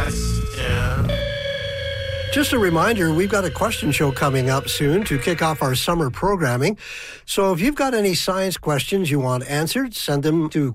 question. Just a reminder, we've got a question show coming up soon to kick off our summer programming. So if you've got any science questions you want answered, send them to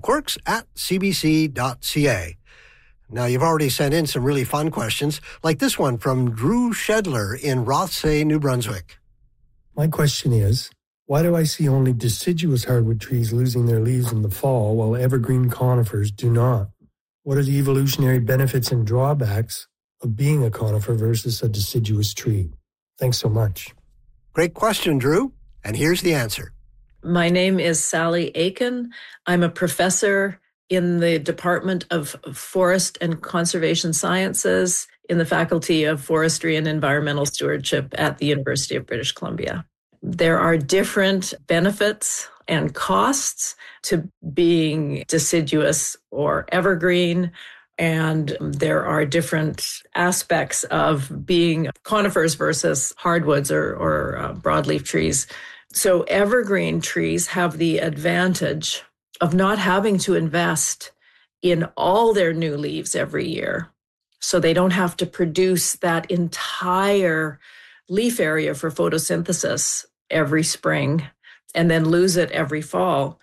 quirks@cbc.ca. Now, you've already sent in some really fun questions, like this one from Drew Shedler in Rothsay, New Brunswick. My question is, why do I see only deciduous hardwood trees losing their leaves in the fall while evergreen conifers do not? What are the evolutionary benefits and drawbacks of being a conifer versus a deciduous tree? Thanks so much. Great question, Drew. And here's the answer. My name is Sally Aiken. I'm a professor in the Department of Forest and Conservation Sciences in the Faculty of Forestry and Environmental Stewardship at the University of British Columbia. There are different benefits and costs to being deciduous or evergreen, and there are different aspects of being conifers versus hardwoods or broadleaf trees. So evergreen trees have the advantage of not having to invest in all their new leaves every year. So they don't have to produce that entire leaf area for photosynthesis every spring and then lose it every fall.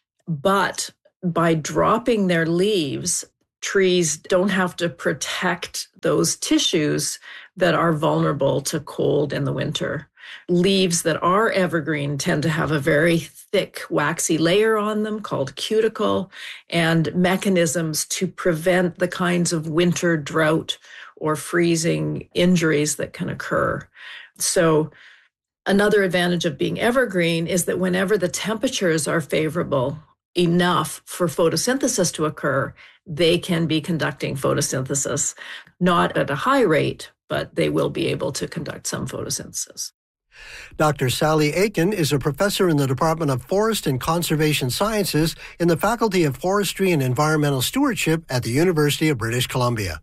But by dropping their leaves, trees don't have to protect those tissues that are vulnerable to cold in the winter. Leaves that are evergreen tend to have a very thick, waxy layer on them called cuticle, and mechanisms to prevent the kinds of winter drought or freezing injuries that can occur. So another advantage of being evergreen is that whenever the temperatures are favorable enough for photosynthesis to occur, they can be conducting photosynthesis, not at a high rate, but they will be able to conduct some photosynthesis. Dr. Sally Aiken is a professor in the Department of Forest and Conservation Sciences in the Faculty of Forestry and Environmental Stewardship at the University of British Columbia.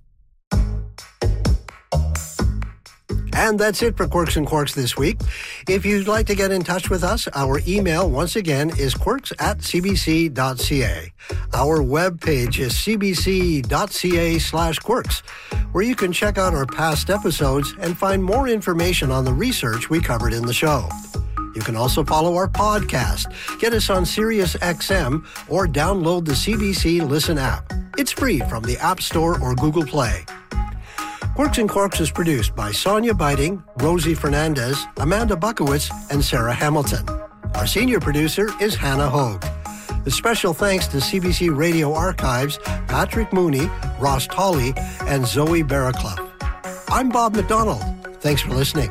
And that's it for Quirks and Quarks this week. If you'd like to get in touch with us, our email, once again, is quirks@cbc.ca. Our webpage is cbc.ca/quirks, where you can check out our past episodes and find more information on the research we covered in the show. You can also follow our podcast, get us on SiriusXM, or download the CBC Listen app. It's free from the App Store or Google Play. Quirks and Quarks is produced by Sonia Biting, Rosie Fernandez, Amanda Buckowitz, and Sarah Hamilton. Our senior producer is Hannah Hogue. A special thanks to CBC Radio Archives, Patrick Mooney, Ross Tolley, and Zoe Barraclough. I'm Bob McDonald. Thanks for listening.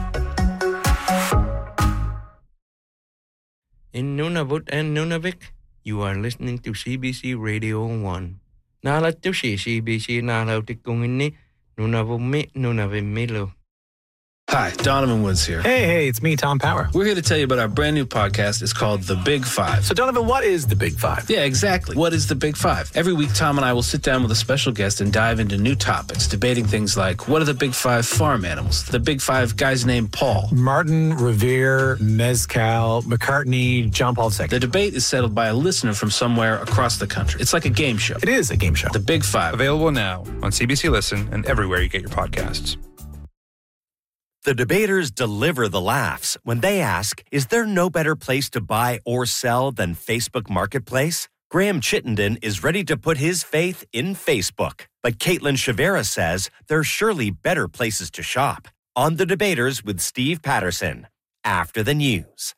In Nunavut and Nunavik, you are listening to CBC Radio 1. Nalat to CBC nalaw kung ini Nunavumi Nunavimilo. Hi, Donovan Woods here. Hey, it's me, Tom Power. We're here to tell you about our brand new podcast. It's called The Big Five. So, Donovan, what is The Big Five? Yeah, exactly. What is The Big Five? Every week, Tom and I will sit down with a special guest and dive into new topics, debating things like, what are the Big Five farm animals? The Big Five guys named Paul. Martin, Revere, Mezcal, McCartney, John Paul II. The debate is settled by a listener from somewhere across the country. It's like a game show. It is a game show. The Big Five. Available now on CBC Listen and everywhere you get your podcasts. The debaters deliver the laughs when they ask, is there no better place to buy or sell than Facebook Marketplace? Graham Chittenden is ready to put his faith in Facebook. But Caitlin Shavera says there's surely better places to shop. On The Debaters with Steve Patterson, after the news.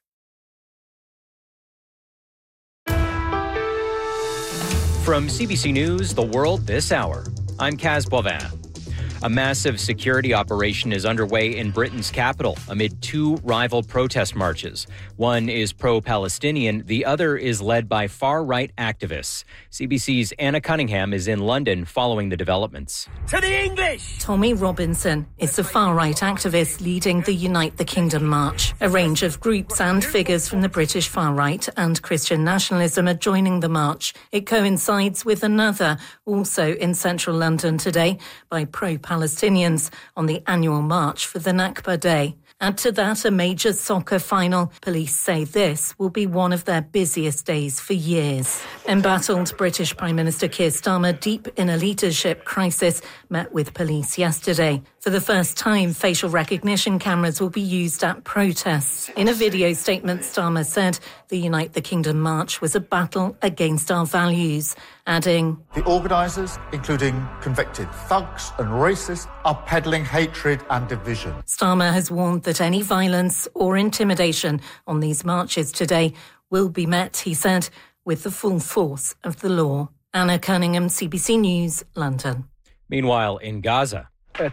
From CBC News, The World This Hour, I'm Kaz Boivin. A massive security operation is underway in Britain's capital amid two rival protest marches. One is pro-Palestinian, the other is led by far-right activists. CBC's Anna Cunningham is in London following the developments. To the English! Tommy Robinson is a far-right activist leading the Unite the Kingdom March. A range of groups and figures from the British far-right and Christian nationalism are joining the march. It coincides with another, also in central London today, by pro-Palestinian Palestinians on the annual march for the Nakba Day. Add to that a major soccer final. Police say this will be one of their busiest days for years. Embattled British Prime Minister Keir Starmer, deep in a leadership crisis, met with police yesterday. For the first time, facial recognition cameras will be used at protests. In a video statement, Starmer said the Unite the Kingdom march was a battle against our values, adding, "The organisers, including convicted thugs and racists, are peddling hatred and division." Starmer has warned that any violence or intimidation on these marches today will be met, he said, with the full force of the law. Anna Cunningham, CBC News, London. Meanwhile, in Gaza, a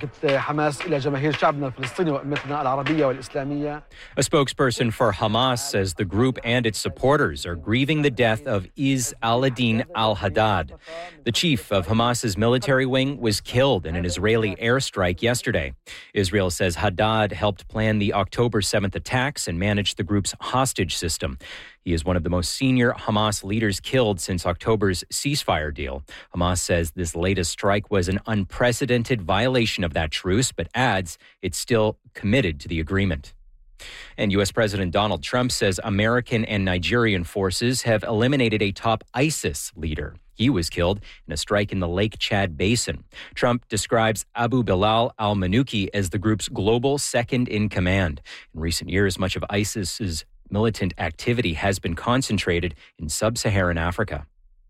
spokesperson for Hamas says the group and its supporters are grieving the death of Izz al-Din al-Haddad. The chief of Hamas's military wing was killed in an Israeli airstrike yesterday. Israel says Haddad helped plan the October 7th attacks and managed the group's hostage system. He is one of the most senior Hamas leaders killed since October's ceasefire deal. Hamas says this latest strike was an unprecedented violation of that truce, but adds it's still committed to the agreement. And U.S. President Donald Trump says American and Nigerian forces have eliminated a top ISIS leader. He was killed in a strike in the Lake Chad Basin. Trump describes Abu Bilal al-Manuki as the group's global second-in-command. In recent years, much of ISIS's militant activity has been concentrated in sub-Saharan Africa.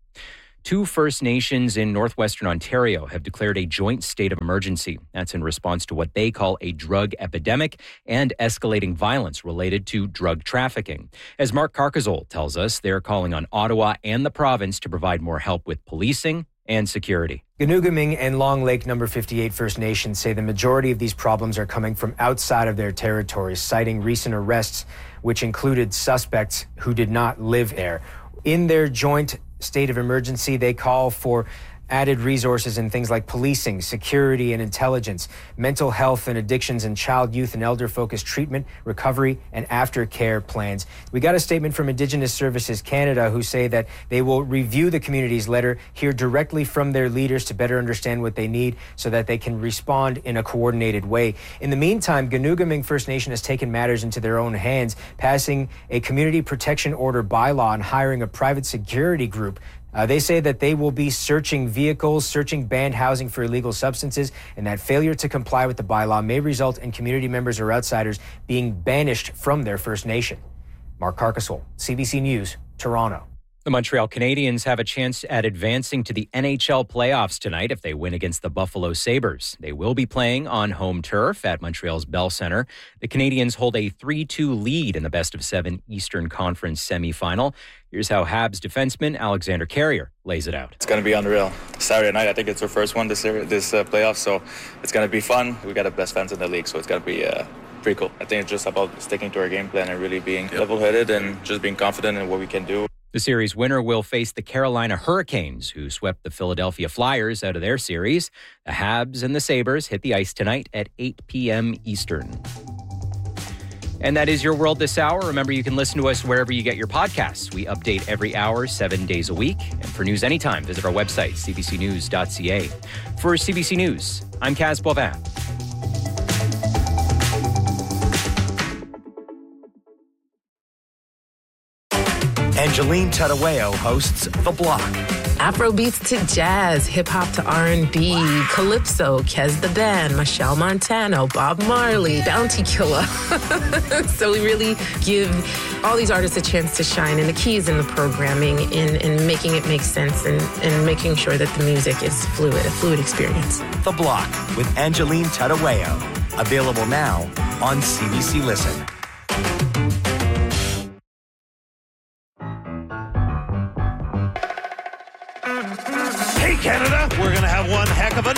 2 First Nations in northwestern Ontario have declared a joint state of emergency. That's in response to what they call a drug epidemic and escalating violence related to drug trafficking. As Mark Carcazole tells us, they're calling on Ottawa and the province to provide more help with policing and security. Ganoogaming and Long Lake No. 58 First Nations say the majority of these problems are coming from outside of their territories, citing recent arrests, which included suspects who did not live there. In their joint state of emergency, they call for added resources in things like policing, security and intelligence, mental health and addictions, and child, youth, and elder-focused treatment, recovery, and aftercare plans. We got a statement from Indigenous Services Canada who say that they will review the community's letter, hear directly from their leaders to better understand what they need so that they can respond in a coordinated way. In the meantime, Ganoogaming First Nation has taken matters into their own hands, passing a community protection order bylaw and hiring a private security group. They say that they will be searching vehicles, searching banned housing for illegal substances, and that failure to comply with the bylaw may result in community members or outsiders being banished from their First Nation. Mark Carcasole, CBC News, Toronto. The Montreal Canadiens have a chance at advancing to the NHL playoffs tonight if they win against the Buffalo Sabres. They will be playing on home turf at Montreal's Bell Centre. The Canadiens hold a 3-2 lead in the best-of-7 Eastern Conference semifinal. Here's how Habs defenseman Alexander Carrier lays it out. It's going to be unreal. Saturday night, I think it's our first one this playoff, so it's going to be fun. We got the best fans in the league, so it's going to be pretty cool. I think it's just about sticking to our game plan and really being level-headed and just being confident in what we can do. The series winner will face the Carolina Hurricanes, who swept the Philadelphia Flyers out of their series. The Habs and the Sabres hit the ice tonight at 8 p.m. Eastern. And that is Your World This Hour. Remember, you can listen to us wherever you get your podcasts. We update every hour, 7 days a week. And for news anytime, visit our website, cbcnews.ca. For CBC News, I'm Kaz Boivin. Angeline Tadaweo hosts The Block. Afrobeats to jazz, hip-hop to R&B, calypso, Kez the Band, Michelle Montano, Bob Marley, Bounty Killer. So we really give all these artists a chance to shine, and the key is in the programming, in making it make sense, and making sure that the music is fluid, a fluid experience. The Block with Angeline Tadaweo. Available now on CBC Listen. Canada, we're going to have one heck of a